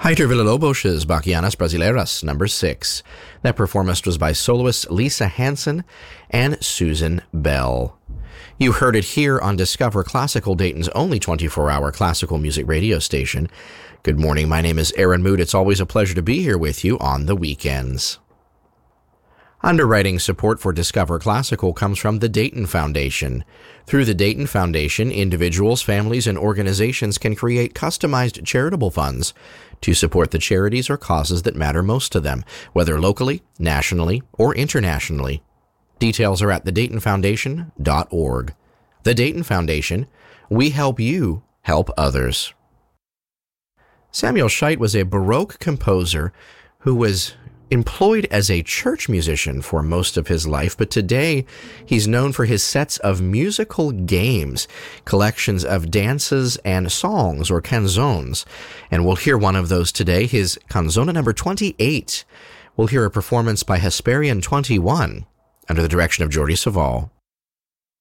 Heitor Villa-Lobos's Bachianas Brasileiras, number 6. That performance was by soloists Lisa Hansen and Susan Bell. You heard it here on Discover Classical, Dayton's only 24-hour classical music radio station. Good morning, my name is Aaron Mood. It's always a pleasure to be here with you on the weekends. Underwriting support for Discover Classical comes from the Dayton Foundation. Through the Dayton Foundation, individuals, families, and organizations can create customized charitable funds to support the charities or causes that matter most to them, whether locally, nationally, or internationally. Details are at thedaytonfoundation.org. The Dayton Foundation, we help you help others. Samuel Scheidt was a Baroque composer who was employed as a church musician for most of his life, but today he's known for his sets of musical games, collections of dances and songs, or canzones. And we'll hear one of those today, his canzona number 28. We'll hear a performance by Hesperian 21 under the direction of Jordi Savall.